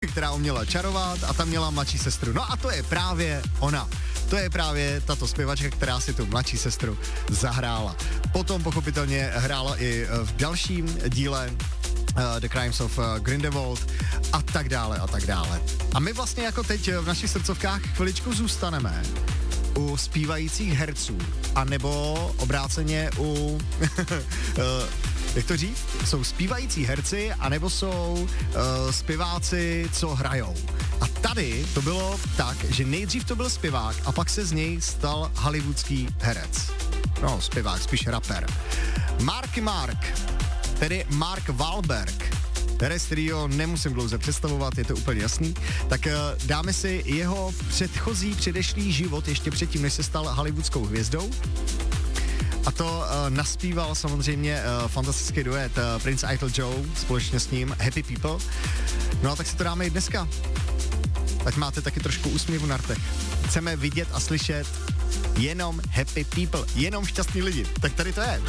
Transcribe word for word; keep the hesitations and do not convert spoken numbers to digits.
která uměla čarovat a ta měla mladší sestru. No a to je právě ona. To je právě tato zpěvačka, která si tu mladší sestru zahrála. Potom pochopitelně hrála i v dalším díle uh, The Crimes of uh, Grindelwald a tak dále a tak dále. A my vlastně jako teď v našich srdcovkách chviličku zůstaneme u zpívajících herců, anebo obráceně u, uh, jak to říct, jsou zpívající herci, anebo jsou uh, zpěváci, co hrajou. A tady to bylo tak, že nejdřív to byl zpěvák a pak se z něj stal hollywoodský herec. No, zpěvák, spíš rapper. Marky Mark, tedy Mark Wahlberg, herec, kterýho nemusím dlouze představovat, je to úplně jasný, tak uh, dáme si jeho předchozí, předešlý život ještě předtím, než se stal hollywoodskou hvězdou. A to uh, naspíval samozřejmě uh, fantastický duet uh, Prince Idol Joe společně s ním Happy People. No a tak si to dáme i dneska. Ať máte taky trošku úsměvu na rtech. Chceme vidět a slyšet jenom happy people, jenom šťastní lidi. Tak tady to je.